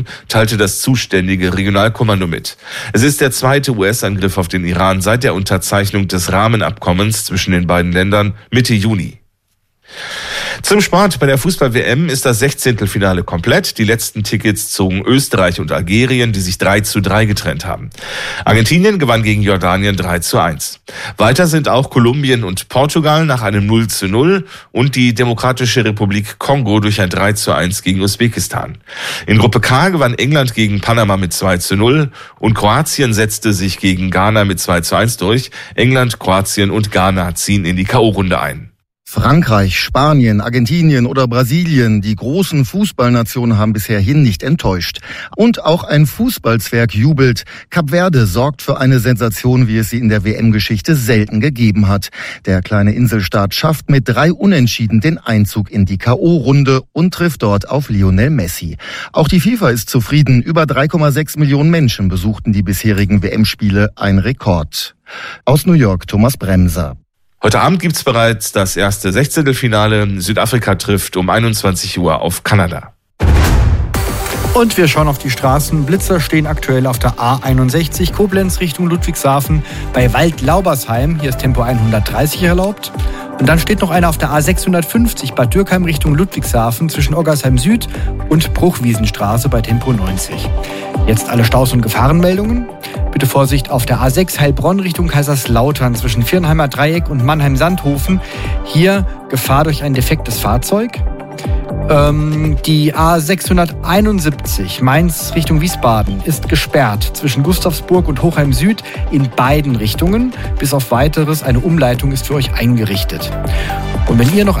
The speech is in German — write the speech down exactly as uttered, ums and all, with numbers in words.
teilte das zuständige Regionalkommando mit. Es ist der zweite U S-Angriff auf den Iran seit der Unterzeichnung des Rahmenabkommens zwischen den beiden Ländern Mitte Juni. Zum Sport. Bei der Fußball-W M ist das Sechzehntelfinale komplett. Die letzten Tickets zogen Österreich und Algerien, die sich drei zu drei getrennt haben. Argentinien gewann gegen Jordanien drei zu eins. Weiter sind auch Kolumbien und Portugal nach einem null zu null und die Demokratische Republik Kongo durch ein drei zu eins gegen Usbekistan. In Gruppe K gewann England gegen Panama mit zwei zu null und Kroatien setzte sich gegen Ghana mit zwei zu eins durch. England, Kroatien und Ghana ziehen in die K O-Runde ein. Frankreich, Spanien, Argentinien oder Brasilien, die großen Fußballnationen haben bisher hin nicht enttäuscht. Und auch ein Fußballzwerg jubelt. Kap Verde sorgt für eine Sensation, wie es sie in der W M-Geschichte selten gegeben hat. Der kleine Inselstaat schafft mit drei Unentschieden den Einzug in die K O-Runde und trifft dort auf Lionel Messi. Auch die FIFA ist zufrieden. Über drei Komma sechs Millionen Menschen besuchten die bisherigen W M-Spiele, ein Rekord. Aus New York, Thomas Bremser. Heute Abend gibt's bereits das erste Sechzehntelfinale. Südafrika trifft um einundzwanzig Uhr auf Kanada. Und wir schauen auf die Straßen. Blitzer stehen aktuell auf der A einundsechzig Koblenz Richtung Ludwigshafen bei Waldlaubersheim. Hier ist Tempo hundertdreißig erlaubt. Und dann steht noch einer auf der A sechshundertfünfzig Bad Dürkheim Richtung Ludwigshafen zwischen Oggersheim Süd und Bruchwiesenstraße bei Tempo neunzig. Jetzt alle Staus- und Gefahrenmeldungen. Bitte Vorsicht auf der A sechs Heilbronn Richtung Kaiserslautern zwischen Viernheimer Dreieck und Mannheim-Sandhofen. Hier Gefahr durch ein defektes Fahrzeug. Ähm, die A sechshunderteinundsiebzig Mainz Richtung Wiesbaden ist gesperrt zwischen Gustavsburg und Hochheim Süd in beiden Richtungen. Bis auf Weiteres, eine Umleitung ist für euch eingerichtet. Und wenn ihr noch